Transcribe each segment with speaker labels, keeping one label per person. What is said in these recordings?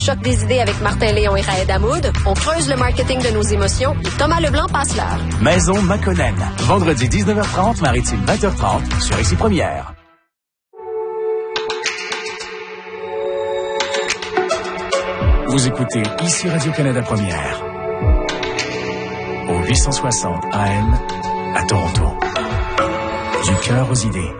Speaker 1: Choc des idées avec Martin Léon et Raed Hamoud. On creuse le marketing de nos émotions et Thomas Leblanc passe l'heure.
Speaker 2: Maison Maconnen. Vendredi 19h30, Maritime 20h30 sur Ici Première. Vous écoutez Ici Radio-Canada Première. Au 860 AM à Toronto. Du cœur aux idées.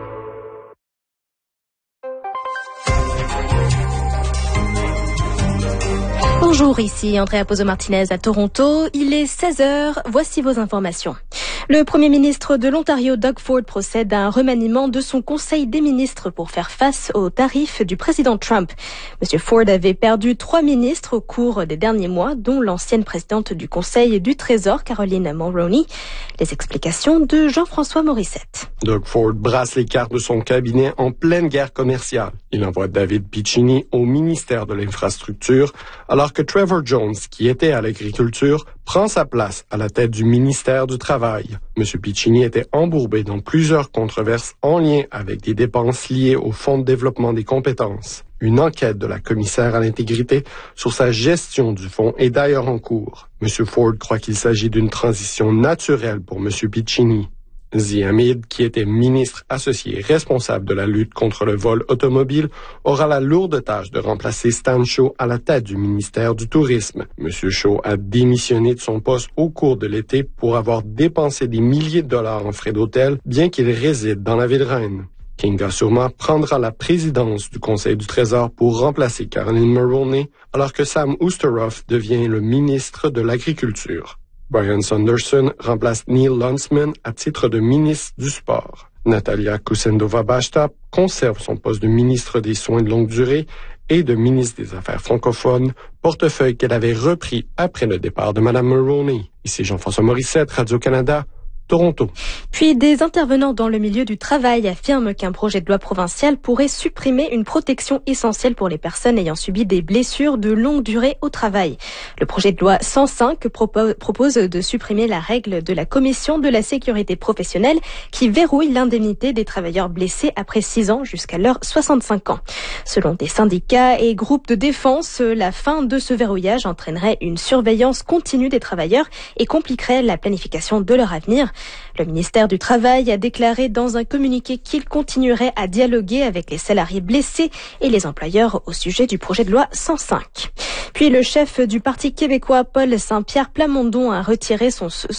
Speaker 3: Bonjour, ici Andrea Pozo-Martinez à Toronto. Il est 16h, voici vos informations. Le premier ministre de l'Ontario, Doug Ford, procède à un remaniement de son conseil des ministres pour faire face aux tarifs du président Trump. Monsieur Ford avait perdu 3 ministres au cours des derniers mois, dont l'ancienne présidente du Conseil du Trésor, Caroline Mulroney. Les explications de Jean-François Morissette.
Speaker 4: Doug Ford brasse les cartes de son cabinet en pleine guerre commerciale. Il envoie David Piccini au ministère de l'Infrastructure, alors que Trevor Jones, qui était à l'agriculture, prend sa place à la tête du ministère du Travail. M. Piccini était embourbé dans plusieurs controverses en lien avec des dépenses liées au Fonds de développement des compétences. Une enquête de la commissaire à l'intégrité sur sa gestion du fonds est d'ailleurs en cours. M. Ford croit qu'il s'agit d'une transition naturelle pour M. Piccini. Zi Hamid, qui était ministre associé responsable de la lutte contre le vol automobile, aura la lourde tâche de remplacer Stan Shaw à la tête du ministère du Tourisme. M. Shaw a démissionné de son poste au cours de l'été pour avoir dépensé des milliers de dollars en frais d'hôtel, bien qu'il réside dans la ville reine. Kinga Surma prendra la présidence du Conseil du Trésor pour remplacer Caroline Mulroney, alors que Sam Oosterhoff devient le ministre de l'Agriculture. Brian Sanderson remplace Neil Lunsman à titre de ministre du Sport. Natalia Kusendova-Bashta conserve son poste de ministre des Soins de longue durée et de ministre des Affaires francophones, portefeuille qu'elle avait repris après le départ de Mme Mulroney. Ici Jean-François Morissette, Radio-Canada, Toronto.
Speaker 3: Puis des intervenants dans le milieu du travail affirment qu'un projet de loi provincial pourrait supprimer une protection essentielle pour les personnes ayant subi des blessures de longue durée au travail. Le projet de loi 105 propose de supprimer la règle de la Commission de la sécurité professionnelle qui verrouille l'indemnité des travailleurs blessés après 6 ans jusqu'à leurs 65 ans. Selon des syndicats et groupes de défense, la fin de ce verrouillage entraînerait une surveillance continue des travailleurs et compliquerait la planification de leur avenir. Le ministère du Travail a déclaré dans un communiqué qu'il continuerait à dialoguer avec les salariés blessés et les employeurs au sujet du projet de loi 105. Puis le chef du Parti québécois, Paul Saint-Pierre Plamondon, a retiré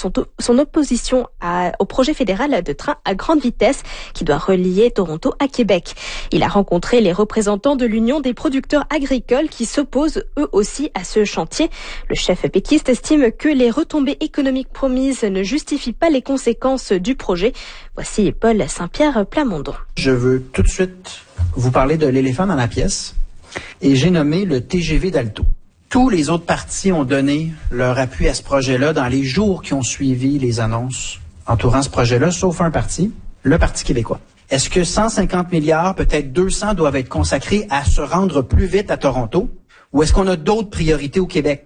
Speaker 3: son opposition au projet fédéral de train à grande vitesse qui doit relier Toronto à Québec. Il a rencontré les représentants de l'Union des producteurs agricoles qui s'opposent eux aussi à ce chantier. Le chef péquiste estime que les retombées économiques promises ne justifient pas les conséquences du projet. Voici Paul Saint-Pierre Plamondon.
Speaker 5: Je veux tout de suite vous parler de l'éléphant dans la pièce et j'ai nommé le TGV d'Alto. Tous les autres partis ont donné leur appui à ce projet-là dans les jours qui ont suivi les annonces entourant ce projet-là, sauf un parti, le Parti québécois. Est-ce que 150 milliards, peut-être 200, doivent être consacrés à se rendre plus vite à Toronto? Ou est-ce qu'on a d'autres priorités au Québec?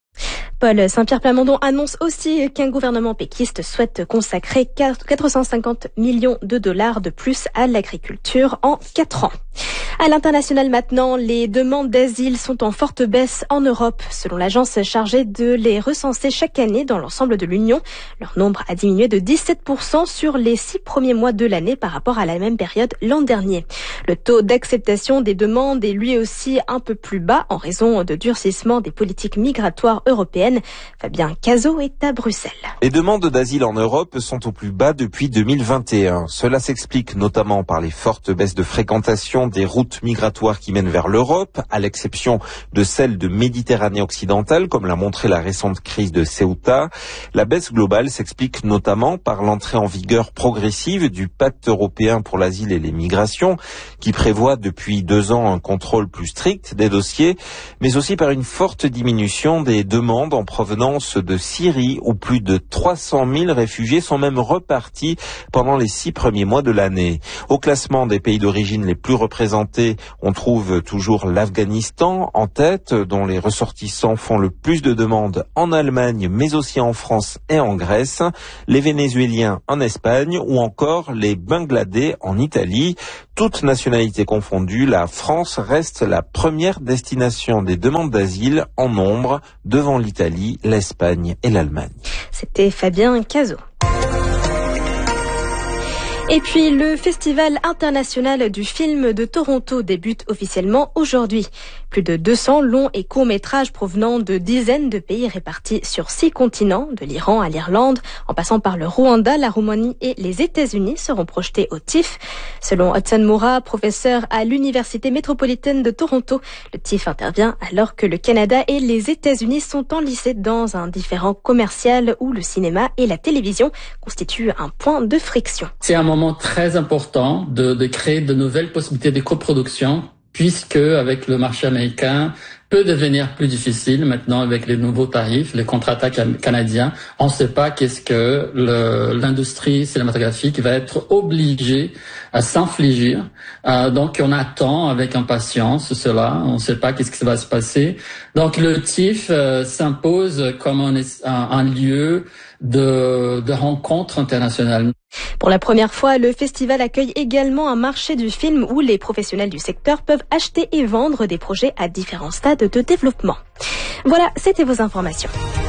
Speaker 3: Paul Saint-Pierre Plamondon annonce aussi qu'un gouvernement péquiste souhaite consacrer 450 millions de dollars de plus à l'agriculture en 4 ans. À l'international maintenant, les demandes d'asile sont en forte baisse en Europe. Selon l'agence chargée de les recenser chaque année dans l'ensemble de l'Union, leur nombre a diminué de 17% sur les 6 premiers mois de l'année par rapport à la même période l'an dernier. Le taux d'acceptation des demandes est lui aussi un peu plus bas en raison de durcissement des politiques migratoires européennes. Fabien Cazot est à Bruxelles.
Speaker 6: Les demandes d'asile en Europe sont au plus bas depuis 2021. Cela s'explique notamment par les fortes baisses de fréquentation des routes migratoires qui mènent vers l'Europe, à l'exception de celles de Méditerranée occidentale, comme l'a montré la récente crise de Ceuta. La baisse globale s'explique notamment par l'entrée en vigueur progressive du pacte européen pour l'asile et les migrations, qui prévoit depuis 2 ans un contrôle plus strict des dossiers, mais aussi par une forte diminution des demandes en provenance de Syrie, où plus de 300 000 réfugiés sont même repartis pendant les 6 premiers mois de l'année. Au classement des pays d'origine les plus représentés, on trouve toujours l'Afghanistan en tête, dont les ressortissants font le plus de demandes en Allemagne, mais aussi en France et en Grèce, les Vénézuéliens en Espagne ou encore les Bangladais en Italie. toutes nationalités confondues, la France reste la première destination des demandes d'asile en nombre, devant l'Italie, l'Espagne et l'Allemagne.
Speaker 3: C'était Fabien Cazot. Et puis, le Festival international du film de Toronto débute officiellement aujourd'hui. Plus de 200 longs et courts-métrages provenant de dizaines de pays répartis sur 6 continents, de l'Iran à l'Irlande, en passant par le Rwanda, la Roumanie et les États-Unis, seront projetés au TIFF. Selon Hudson Moura, professeur à l'Université métropolitaine de Toronto, le TIFF intervient alors que le Canada et les États-Unis sont enlacés dans un différend commercial où le cinéma et la télévision constituent un point de friction.
Speaker 7: C'est un moment très important de créer de nouvelles possibilités de coproduction, puisque avec le marché américain peut devenir plus difficile maintenant avec les nouveaux tarifs, les contrats canadiens. On ne sait pas qu'est-ce que l'industrie cinématographique va être obligée à s'infliger. Donc on attend avec impatience cela. On ne sait pas qu'est-ce qui va se passer. Donc le TIFF s'impose comme un lieu de rencontre internationale.
Speaker 3: Pour la première fois, le festival accueille également un marché du film où les professionnels du secteur peuvent acheter et vendre des projets à différents stades de développement. Voilà, c'était vos informations.